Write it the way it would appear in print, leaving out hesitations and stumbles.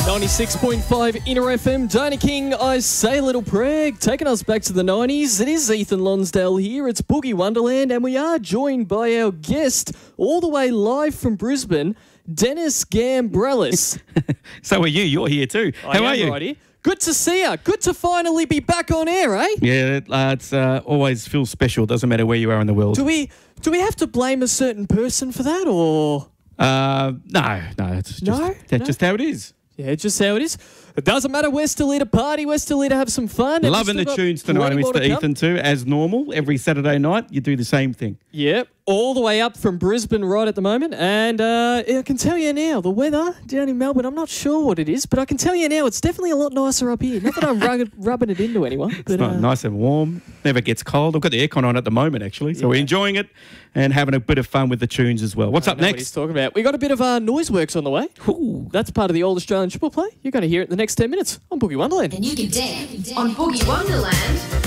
96.5 Inner FM, Diana King, I Say Little Prague, taking us back to the 90s. It is Ethan Lonsdale here, it's Boogie Wonderland, and we are joined by our guest, all the way live from Brisbane, Dennis Gambrellis. So are you, you're here too. How are you? Righty. Good to see you. Good to finally be back on air, eh? Yeah, it's always feels special, doesn't matter where you are in the world. Do we have to blame a certain person for that, or...? No, it's just how it is. Yeah, just how it is. It doesn't matter. We're still here to party. We're still here to have some fun. Loving the tunes tonight, Mr. Ethan, too. As normal, every Saturday night, you do the same thing. Yep, all the way up from Brisbane right at the moment. And I can tell you now, the weather down in Melbourne, I'm not sure what it is, but I can tell you now, it's definitely a lot nicer up here. Not that I'm rubbing it into anyone. But, it's nice and warm. Never gets cold. I've got the aircon on at the moment, actually. So we're enjoying it and having a bit of fun with the tunes as well. What's up next? What he's talking about. We got a bit of Noiseworks on the way. Ooh. That's part of the Old Australian Triple Play. You're going to hear it in the next 10 minutes on Boogie Wonderland. And you can dance on Boogie Wonderland.